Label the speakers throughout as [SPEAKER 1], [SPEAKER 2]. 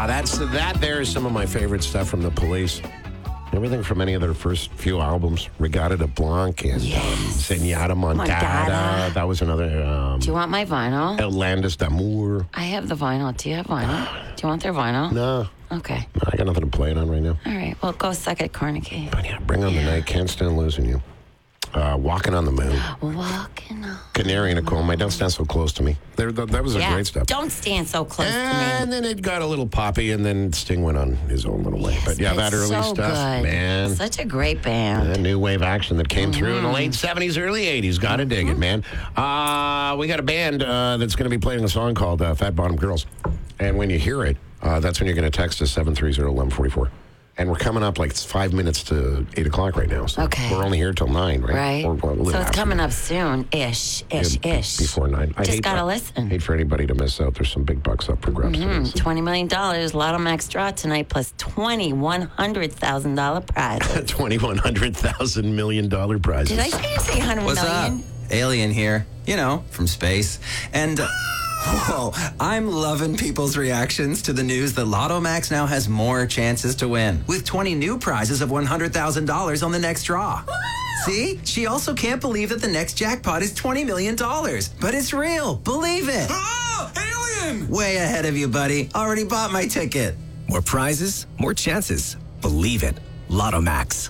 [SPEAKER 1] That there is some of my favorite stuff from the Police. Everything from any of their first few albums. Regatta de Blanc and Señora Montada. That was another.
[SPEAKER 2] Do you want my vinyl?
[SPEAKER 1] Outlandis d'Amour.
[SPEAKER 2] I have the vinyl. Do you have vinyl? Do you want their vinyl?
[SPEAKER 1] No.
[SPEAKER 2] Okay.
[SPEAKER 1] No, I got nothing to play it on right now.
[SPEAKER 2] All right. Well, go suck at Carnegie.
[SPEAKER 1] But yeah, Bring on the Night. Can't stand losing you. Walking on the Moon.
[SPEAKER 2] Walking on.
[SPEAKER 1] Canary in a Coal Mine. Don't stand so close to me. That was a great stuff.
[SPEAKER 2] Don't stand so close to me.
[SPEAKER 1] And then it got a little poppy, and then Sting went on his own little way. But yeah, that early stuff,
[SPEAKER 2] good.
[SPEAKER 1] man.
[SPEAKER 2] Such a great band.
[SPEAKER 1] That new wave action that came through in the late 70s, early 80s. Gotta dig it, man. We got a band that's going to be playing a song called Fat Bottom Girls. And when you hear it, that's when you're going to text us 730-1144. And we're coming up like 5 minutes to 8 o'clock right now. So
[SPEAKER 2] okay.
[SPEAKER 1] We're only here till 9, right?
[SPEAKER 2] Right.
[SPEAKER 1] Or
[SPEAKER 2] so it's coming up soon. Ish.
[SPEAKER 1] Before 9.
[SPEAKER 2] Just got to listen.
[SPEAKER 1] Hate for anybody to miss out. There's some big bucks up for grabs.
[SPEAKER 2] $20 million. Lotto Max draw tonight plus $2,100,000 prize.
[SPEAKER 1] $2,100,000 million prizes.
[SPEAKER 2] Did I say 100
[SPEAKER 3] What's
[SPEAKER 2] million?
[SPEAKER 3] up? Alien here. You know, from space. And... Whoa, I'm loving people's reactions to the news that Lotto Max now has more chances to win, with 20 new prizes of $100,000 on the next draw. See? She also can't believe that the next jackpot is $20 million. But it's real. Believe it.
[SPEAKER 4] Oh, alien!
[SPEAKER 3] Way ahead of you, buddy. Already bought my ticket.
[SPEAKER 4] More prizes, more chances. Believe it. Lotto Max.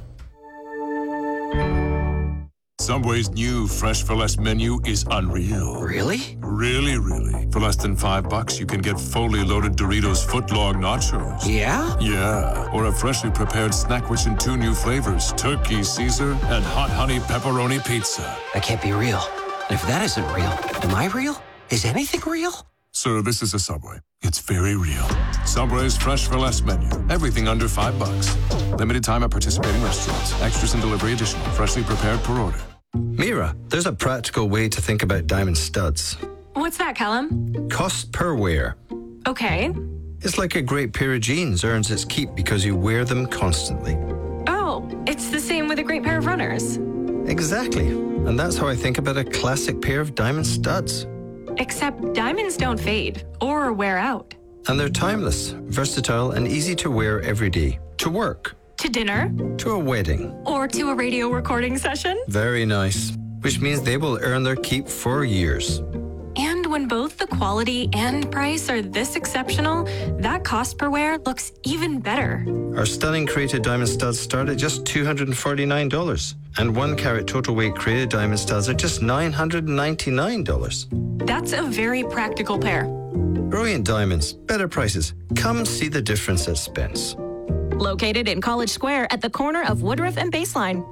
[SPEAKER 5] Subway's new Fresh for Less menu is unreal.
[SPEAKER 3] Really?
[SPEAKER 5] Really, really. For less than $5, you can get fully loaded Doritos footlong nachos.
[SPEAKER 3] Yeah?
[SPEAKER 5] Yeah. Or a freshly prepared snack rich in 2 new flavors, Turkey Caesar and Hot Honey Pepperoni Pizza.
[SPEAKER 3] That can't be real. If that isn't real, am I real? Is anything real?
[SPEAKER 5] Sir, this is a Subway. It's very real. Subway's Fresh for Less menu. Everything under $5. Limited time at participating restaurants. Extras and delivery additional. Freshly prepared per order.
[SPEAKER 6] Mira, there's a practical way to think about diamond studs.
[SPEAKER 7] What's that, Callum?
[SPEAKER 6] Cost per wear.
[SPEAKER 7] Okay.
[SPEAKER 6] It's like a great pair of jeans earns its keep because you wear them constantly.
[SPEAKER 7] Oh, it's the same with a great pair of runners.
[SPEAKER 6] Exactly. And that's how I think about a classic pair of diamond studs.
[SPEAKER 7] Except diamonds don't fade or wear out.
[SPEAKER 6] And they're timeless, versatile, and easy to wear every day. To work.
[SPEAKER 7] To dinner.
[SPEAKER 6] To a wedding.
[SPEAKER 7] Or to a radio recording session.
[SPEAKER 6] Very nice. Which means they will earn their keep for years.
[SPEAKER 7] And when both the quality and price are this exceptional, that cost per wear looks even better.
[SPEAKER 6] Our stunning created diamond studs start at just $249. And 1 carat total weight created diamond studs are just $999.
[SPEAKER 7] That's a very practical pair.
[SPEAKER 6] Brilliant diamonds, better prices. Come see the difference at Spence.
[SPEAKER 7] Located in College Square at the corner of Woodruff and Baseline.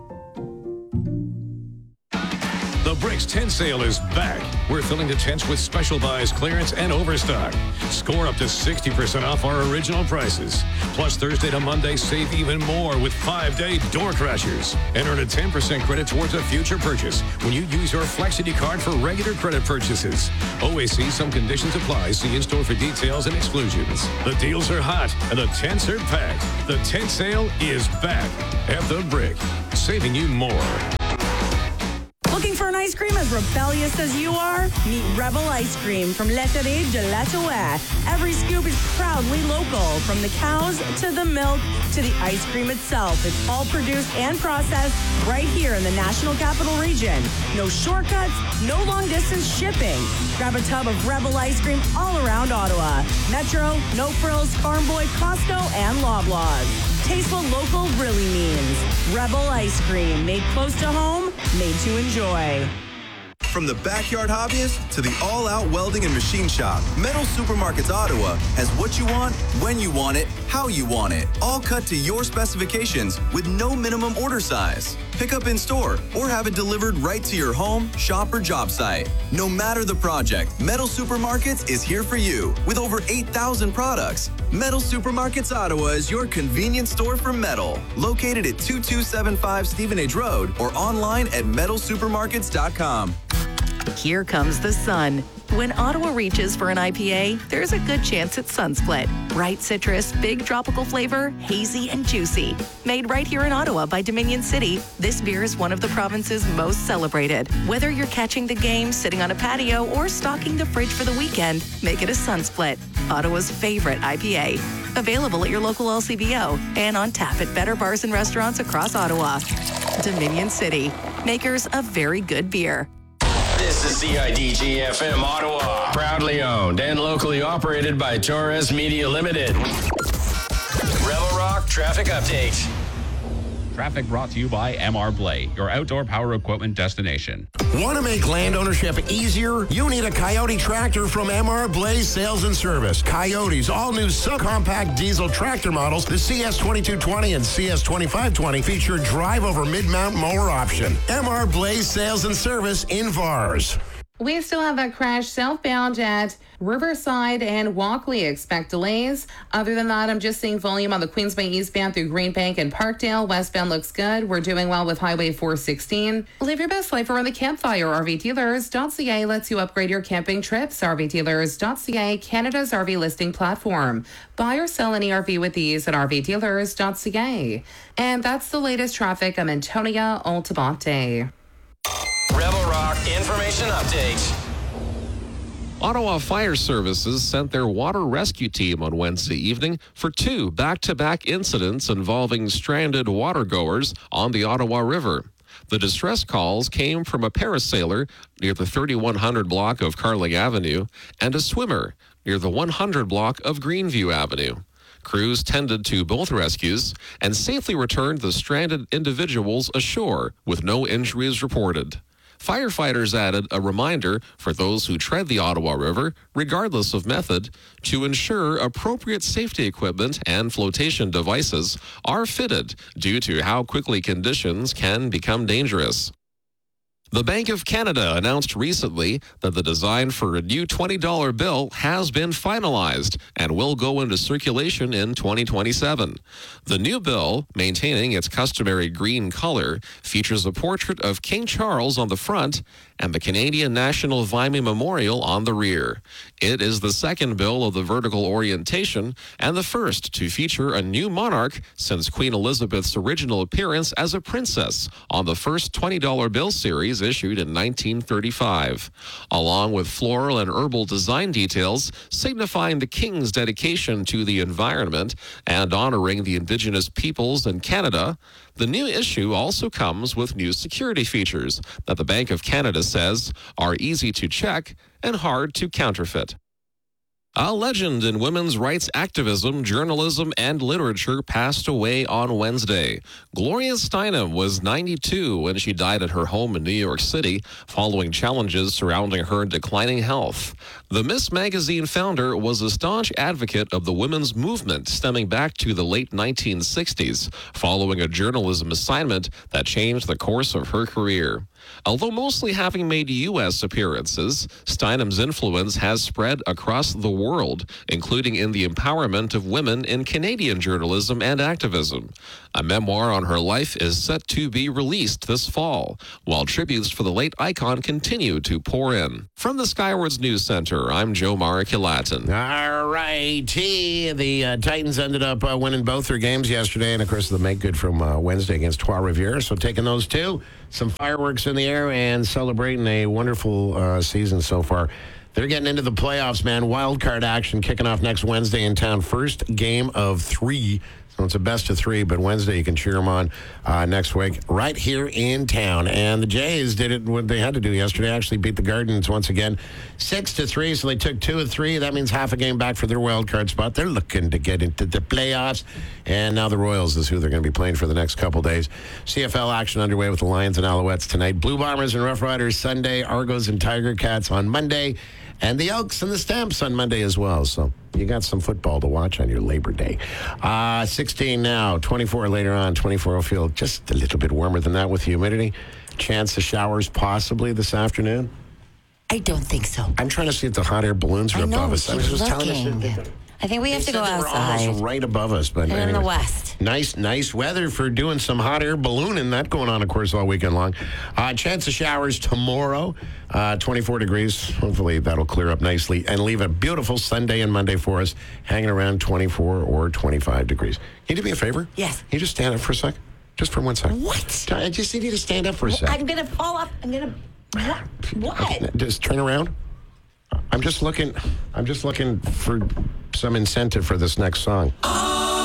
[SPEAKER 8] The Bricks tent sale is back. We're filling the tents with special buys, clearance, and overstock. Score up to 60% off our original prices. Plus, Thursday to Monday, save even more with 5-day door crashers. And earn a 10% credit towards a future purchase when you use your Flexity card for regular credit purchases. OAC, some conditions apply. See in-store for details and exclusions. The deals are hot and the tents are packed. The tent sale is back at The Brick, saving you more.
[SPEAKER 9] Looking for an ice cream as rebellious as you are? Meet Rebel Ice Cream from Letterie de Latour. Every scoop is proudly local, from the cows to the milk to the ice cream itself. It's all produced and processed right here in the National Capital Region. No shortcuts, no long-distance shipping. Grab a tub of Rebel Ice Cream all around Ottawa. Metro, No Frills, Farm Boy, Costco, and Loblaws. Taste what local really means. Rebel Ice Cream, made close to home, made to enjoy.
[SPEAKER 10] From the backyard hobbyist to the all-out welding and machine shop, Metal Supermarkets Ottawa has what you want, when you want it, how you want it, all cut to your specifications with no minimum order size. Pick up in store or have it delivered right to your home, shop, or job site. No matter the project, Metal Supermarkets is here for you with over 8,000 products. Metal Supermarkets Ottawa is your convenience store for metal, located at 2275 Stevenage Road or online at metalsupermarkets.com.
[SPEAKER 11] Here comes the sun. When Ottawa reaches for an IPA, there's a good chance it's Sunsplit. Bright citrus, big tropical flavor, hazy and juicy. Made right here in Ottawa by Dominion City, this beer is one of the province's most celebrated. Whether you're catching the game, sitting on a patio, or stocking the fridge for the weekend, make it a Sunsplit, Ottawa's favorite IPA. Available at your local LCBO and on tap at better bars and restaurants across Ottawa. Dominion City, makers of very good beer.
[SPEAKER 12] This is CIDG FM Ottawa, proudly owned and locally operated by Torres Media Limited. Rebel Rock Traffic Update.
[SPEAKER 13] Traffic brought to you by MR Blade, your outdoor power equipment destination.
[SPEAKER 1] Want to make land ownership easier? You need a Coyote tractor from MR Blaze Sales and Service. Coyote's all-new subcompact diesel tractor models, the CS2220 and CS2520, feature drive-over mid-mount mower option. MR Blaze Sales and Service in VARS.
[SPEAKER 14] We still have that crash southbound at Riverside and Walkley. Expect delays. Other than that, I'm just seeing volume on the Queens Bay eastbound through Greenbank and Parkdale. Westbound looks good. We're doing well with Highway 416. Live your best life around the campfire. RVDealers.ca lets you upgrade your camping trips. RVDealers.ca, Canada's RV listing platform. Buy or sell any RV with ease at RVDealers.ca. And that's the latest traffic. I'm Antonia Altamonte.
[SPEAKER 12] Rebel Rock Information Update.
[SPEAKER 15] Ottawa Fire Services sent their water rescue team on Wednesday evening for 2 back-to-back incidents involving stranded watergoers on the Ottawa River. The distress calls came from a parasailer near the 3100 block of Carling Avenue and a swimmer near the 100 block of Greenview Avenue. Crews tended to both rescues and safely returned the stranded individuals ashore with no injuries reported. Firefighters added a reminder for those who tread the Ottawa River, regardless of method, to ensure appropriate safety equipment and flotation devices are fitted due to how quickly conditions can become dangerous. The Bank of Canada announced recently that the design for a new $20 bill has been finalized and will go into circulation in 2027. The new bill, maintaining its customary green color, features a portrait of King Charles on the front and the Canadian National Vimy Memorial on the rear. It is the second bill of the vertical orientation and the first to feature a new monarch since Queen Elizabeth's original appearance as a princess on the first $20 bill series issued in 1935, along with floral and herbal design details signifying the King's dedication to the environment and honoring the Indigenous peoples in Canada. The new issue also comes with new security features that the Bank of Canada says are easy to check and hard to counterfeit. A legend in women's rights activism, journalism, and literature passed away on Wednesday. Gloria Steinem was 92 when she died at her home in New York City following challenges surrounding her declining health. The Miss Magazine founder was a staunch advocate of the women's movement stemming back to the late 1960s, following a journalism assignment that changed the course of her career. Although mostly having made U.S. appearances, Steinem's influence has spread across the world, including in the empowerment of women in Canadian journalism and activism. A memoir on her life is set to be released this fall, while tributes for the late icon continue to pour in. From the Skywards News Center, I'm Joe Mariculatin.
[SPEAKER 1] All righty. The Titans ended up winning both their games yesterday, and of course the make good from Wednesday against Trois-Rivières. So taking those two, some fireworks in the air, and celebrating a wonderful season so far. They're getting into the playoffs, man. Wild card action kicking off next Wednesday in town. First game of 3. So it's a best of 3, but Wednesday you can cheer them on next week right here in town. And the Jays did it what they had to do yesterday, actually beat the Gardens once again 6-3. So they took 2 of 3. That means half a game back for their wild card spot. They're looking to get into the playoffs. And now the Royals is who they're going to be playing for the next couple days. CFL action underway with the Lions and Alouettes tonight. Blue Bombers and Rough Riders Sunday. Argos and Tiger Cats on Monday. And the Elks and the Stamps on Monday as well. So you got some football to watch on your Labor Day. 16 now, 24 later on. 24 will feel just a little bit warmer than that with humidity. Chance of showers possibly this afternoon.
[SPEAKER 2] I don't think so.
[SPEAKER 1] I'm trying to see if the hot air balloons are above us. I was just telling us.
[SPEAKER 2] I think we have to go
[SPEAKER 1] They were
[SPEAKER 2] outside.
[SPEAKER 1] almost right above us, but
[SPEAKER 2] They're in the
[SPEAKER 1] anyway.
[SPEAKER 2] west.
[SPEAKER 1] Nice weather for doing some hot air ballooning. That going on, of course, all weekend long. Chance of showers tomorrow, 24 degrees. Hopefully that'll clear up nicely and leave a beautiful Sunday and Monday for us, hanging around 24 or 25 degrees. Can you do me a favor?
[SPEAKER 2] Yes.
[SPEAKER 1] Can you just stand up for a sec? Just for 1 second.
[SPEAKER 2] What?
[SPEAKER 1] I just need you to stand up for a second.
[SPEAKER 2] I'm going to fall off. I'm going to... What?
[SPEAKER 1] Just turn around. I'm just looking for some incentive for this next song.